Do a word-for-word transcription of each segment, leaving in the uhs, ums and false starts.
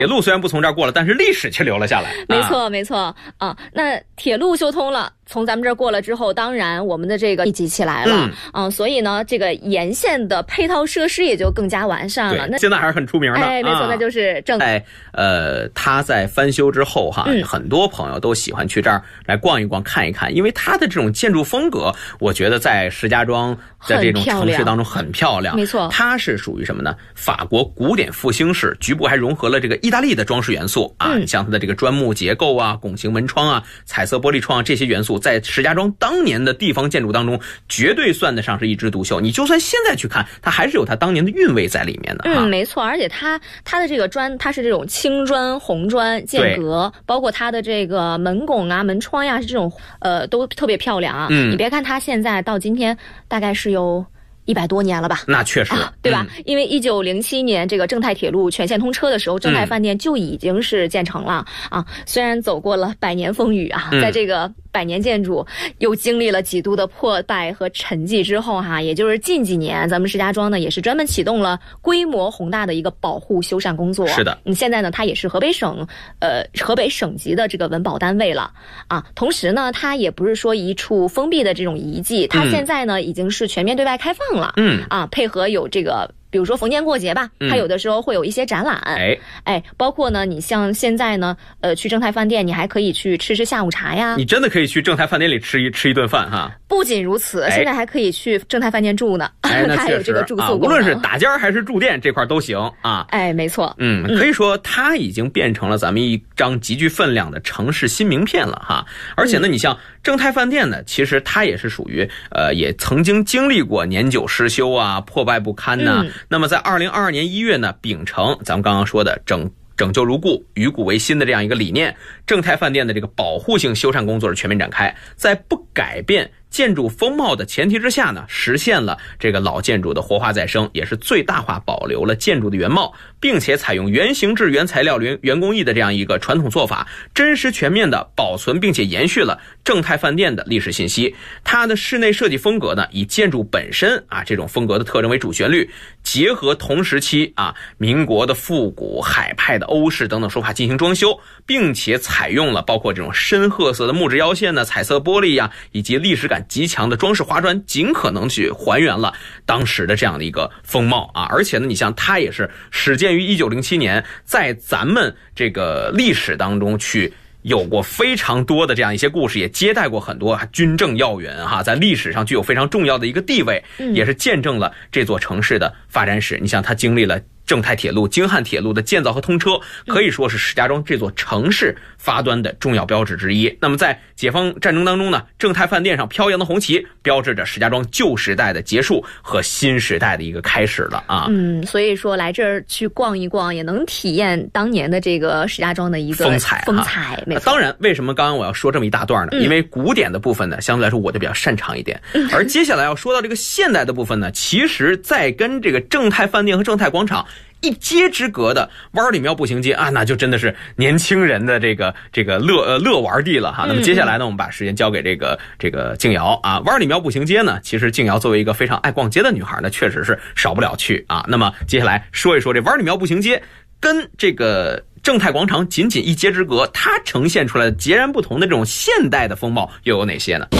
铁路虽然不从这儿过了，但是历史却留了下来。 没错，啊、没错啊。那铁路修通了，从咱们这儿过了之后，当然我们的这个密集起来了，嗯，啊、所以呢，这个沿线的配套设施也就更加完善了。 那现在还是很出名的。 哎，没错，啊、那就是正。 在呃，它在翻修之后哈、嗯，很多朋友都喜欢去这儿来逛一逛、看一看，因为它的这种建筑风格，我觉得在石家庄在这种城市当中很漂亮。 没错， 它是属于什么呢？法国古典复兴式，局部还融合了这个意大利的装饰元素啊，嗯、像它的这个砖木结构啊、拱形门窗啊、彩色玻璃窗啊这些元素，在石家庄当年的地方建筑当中，绝对算得上是一枝独秀。你就算现在去看，它还是有它当年的韵味在里面的。 嗯，没错，而且它它的这个砖，它是这种青砖、红砖间隔，包括它的这个门拱啊、门窗呀、啊，是这种呃都特别漂亮啊。嗯，你别看它现在到今天大概是有一百多年了吧？ 那确实， 啊、对吧？嗯、因为一九零七年这个正太铁路全线通车的时候，正太饭店就已经是建成了、嗯、啊。虽然走过了百年风雨啊，嗯、在这个百年建筑又经历了几度的破败和沉寂之后哈、啊，也就是近几年，咱们石家庄呢也是专门启动了规模宏大的一个保护修缮工作。 是的， 嗯，现在呢，它也是河北省呃河北省级的这个文保单位了啊。同时呢，它也不是说一处封闭的这种遗迹，它现在呢、嗯、已经是全面对外开放了。嗯啊，配合有这个。比如说逢年过节吧，它有的时候会有一些展览，哎、嗯、哎，包括呢，你像现在呢，呃，去正太饭店，你还可以去吃吃下午茶呀。 你真的可以去正太饭店里吃一吃一顿饭哈。 不仅如此，现在还可以去正太饭店住呢， 哎， 它还有这个住宿、啊， 无论是打尖还是住店这块都行啊。 哎，没错， 嗯，可以说它已经变成了咱们一张极具分量的城市新名片了哈。而且呢，你像正太饭店呢，其实它也是属于呃，也曾经经历过年久失修啊、破败不堪呐、啊。嗯、那么在二零二二年一月呢，秉承咱们刚刚说的整拯救如故、与古为新的这样一个理念，正太饭店的这个保护性修缮工作是全面展开，在不改变建筑风貌的前提之下呢，实现了这个老建筑的活化再生，也是最大化保留了建筑的原貌，并且采用原形制、原材料、原原工艺的这样一个传统做法，真实全面的保存并且延续了正太饭店的历史信息。它的室内设计风格呢，以建筑本身啊这种风格的特征为主旋律，结合同时期啊民国的复古、海派的欧式等等手法进行装修，并且采用了包括这种深褐色的木质腰线呢、彩色玻璃呀、啊，以及历史感极强的装饰花砖，尽可能去还原了当时的这样的一个风貌啊！而且呢，你像它也是始建于一九零七年，在咱们这个历史当中去有过非常多的这样一些故事，也接待过很多军政要员哈，在历史上具有非常重要的一个地位，也是见证了这座城市的发展史。你像它经历了正太铁路、京汉铁路的建造和通车，可以说是石家庄这座城市发端的重要标志之一。那么在解放战争当中呢，正太饭店上飘扬的红旗标志着石家庄旧时代的结束和新时代的一个开始了啊。 嗯，所以说来这儿去逛一逛，也能体验当年的这个石家庄的一个风采、啊。 风采，没错。 当然，为什么刚刚我要说这么一大段呢？ 嗯、 因为古典的部分呢，相对来说我就比较擅长一点，嗯、而接下来要说到这个现代的部分呢，其实在跟这个正太饭店和正太广场一街之隔的湾里庙步行街啊，那就真的是年轻人的这个这个乐呃乐玩地了哈。那么接下来呢，我们把时间交给这个这个静瑶啊。湾里庙步行街呢，其实静瑶作为一个非常爱逛街的女孩呢，确实是少不了去啊。那么接下来说一说这湾里庙步行街跟这个正太广场仅仅一街之隔，它呈现出来的截然不同的这种现代的风貌又有哪些呢？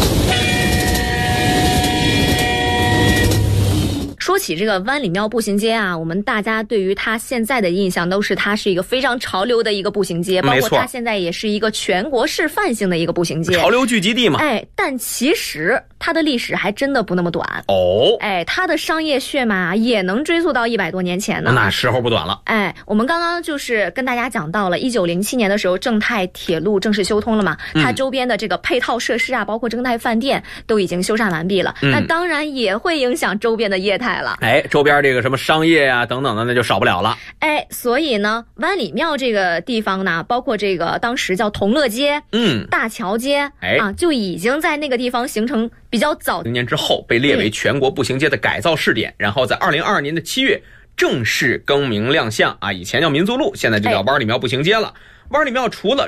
说起这个湾里庙步行街啊，我们大家对于它现在的印象都是它是一个非常潮流的一个步行街，包括它现在也是一个全国示范性的一个步行街， 潮流聚集地嘛。 哎，但其实它的历史还真的不那么短哦。 哎，它的商业血脉也能追溯到一百多年前呢， 那时候不短了。 哎，我们刚刚就是跟大家讲到了一九零七年的时候，正太铁路正式修通了嘛，它周边的这个配套设施啊，包括正太饭店都已经修缮完毕了，嗯、那当然也会影响周边的业态了。 哎，周边这个什么商业呀、啊、等等的，那就少不了了。 哎，所以呢，湾里庙这个地方呢，包括这个当时叫同乐街、嗯，大桥街，哎啊，就已经在那个地方形成比较早。 零年之后被列为全国步行街的改造试点，嗯、然后在二零二二年的七月正式更名亮相啊，以前叫民族路，现在就叫湾里庙步行街了。湾里庙除了